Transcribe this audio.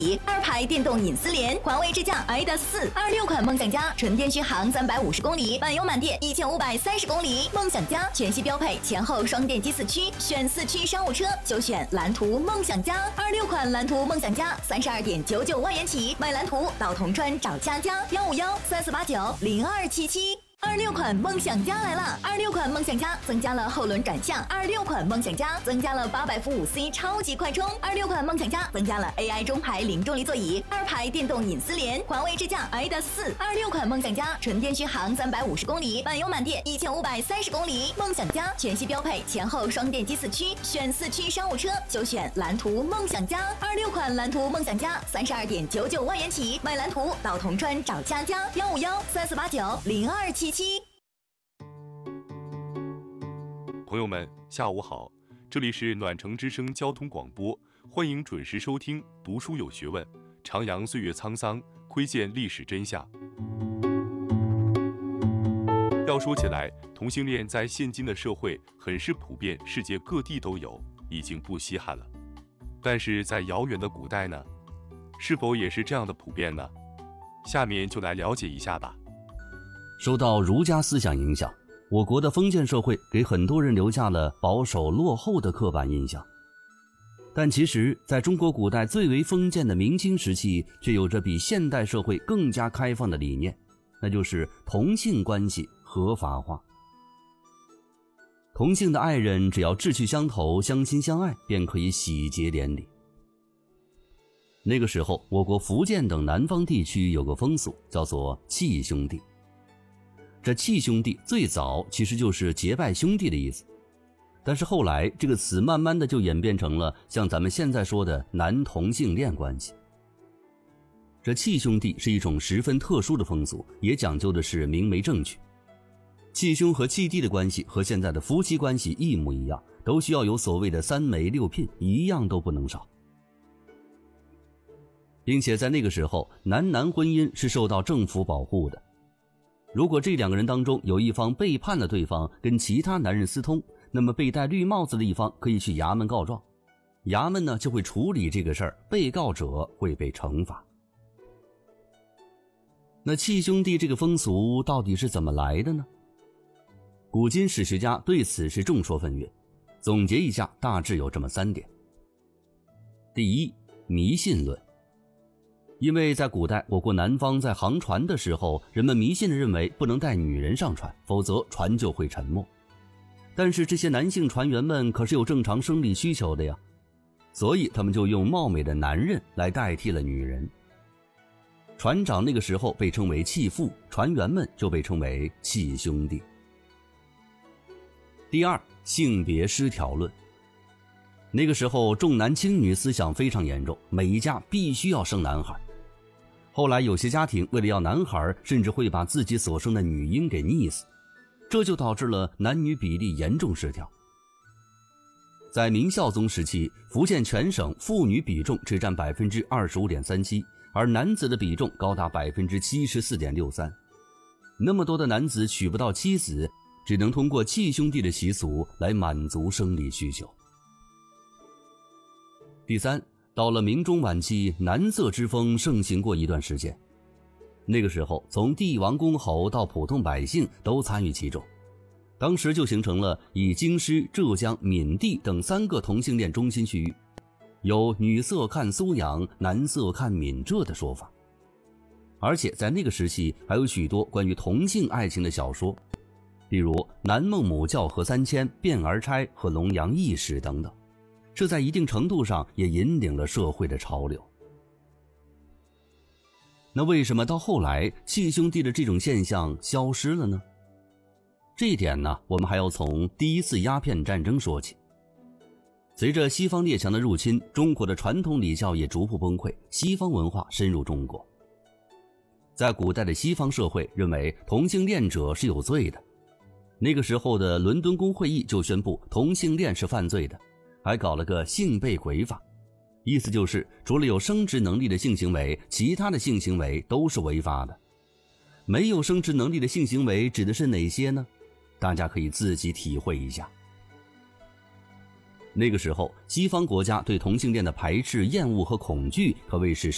2排电动隐私联，华为智驾 i-426款梦想家，纯电续航350公里，满油满电1530公里。梦想家全系标配前后双电机4驱，选4驱商务车就选蓝图梦想家。26款蓝图梦想家32.99万元起，买蓝图到铜川找佳佳15134890277。26款梦想家来了！26款梦想家增加了后轮转向，26款梦想家增加了800伏5C 超级快充，26款梦想家增加了 AI 中排零重力座椅，2排电动隐私联，华为智驾 i-426款梦想家纯电续航350公里，满油满电1530公里。梦想家全系标配前后双电机4驱，选4驱商务车就选蓝图梦想家。26款蓝图梦想家32.99万元起，买蓝图到铜川找佳佳15134890277。 朋友们，下午好，这里是暖城之声交通广播，欢迎准时收听读书有学问，徜徉岁月沧桑，窥见历史真相。要说起来，同性恋在现今的社会很是普遍，世界各地都有，已经不稀罕了。但是在遥远的古代呢，是否也是这样的普遍呢？下面就来了解一下吧。 受到儒家思想影响，我国的封建社会给很多人留下了保守落后的刻板印象。但其实在中国古代最为封建的明清时期，却有着比现代社会更加开放的理念，那就是同性关系合法化。同性的爱人只要志趣相投，相亲相爱，便可以喜结连理。那个时候，我国福建等南方地区有个风俗，叫做契兄弟。这契兄弟最早其实就是结拜兄弟的意思，但是后来这个词慢慢的就演变成了像咱们现在说的男同性恋关系。这契兄弟是一种十分特殊的风俗，也讲究的是明媒正娶。契兄和契弟的关系和现在的夫妻关系一模一样，都需要有所谓的3媒6聘，一样都不能少。并且在那个时候，男男婚姻是受到政府保护的。如果这2个人当中有一方背叛了对方，跟其他男人私通，那么被戴绿帽子的一方可以去衙门告状，衙门呢就会处理这个事儿，被告者会被惩罚。那契兄弟这个风俗到底是怎么来的呢？古今史学家对此是众说纷纭，总结一下大致有这么3点。第一，迷信论。因为在古代我国南方在航船的时候，人们迷信地认为不能带女人上船，否则船就会沉没。但是这些男性船员们可是有正常生理需求的呀，所以他们就用貌美的男人来代替了女人。船长那个时候被称为契父，船员们就被称为契兄弟。第二，性别失调论。那个时候重男轻女思想非常严重，每一家必须要生男孩。后来有些家庭为了要男孩，甚至会把自己所生的女婴给溺死，这就导致了男女比例严重失调。在明孝宗时期，福建全省妇女比重只占 25.37%， 而男子的比重高达 74.63%。 那么多的男子娶不到妻子，只能通过契兄弟的习俗来满足生理需求。第三，到了明中晚期，男色之风盛行过一段时间。那个时候，从帝王公侯到普通百姓都参与其中，当时就形成了以京师、浙江、闽地等3个同性恋中心区域，有女色看苏阳，男色看闽浙的说法。而且在那个时期还有许多关于同性爱情的小说，例如南孟母教和三千、卞儿钗和龙阳异史等等，这在一定程度上也引领了社会的潮流。那为什么到后来契兄弟的这种现象消失了呢？这一点呢，我们还要从第一次鸦片战争说起。随着西方列强的入侵，中国的传统礼教也逐步崩溃，西方文化深入中国。在古代的西方社会认为同性恋者是有罪的，那个时候的伦敦公会议就宣布同性恋是犯罪的，还搞了个性被鬼法，意思就是除了有生殖能力的性行为，其他的性行为都是违法的。没有生殖能力的性行为指的是哪些呢？大家可以自己体会一下。那个时候西方国家对同性恋的排斥、厌恶和恐惧可谓是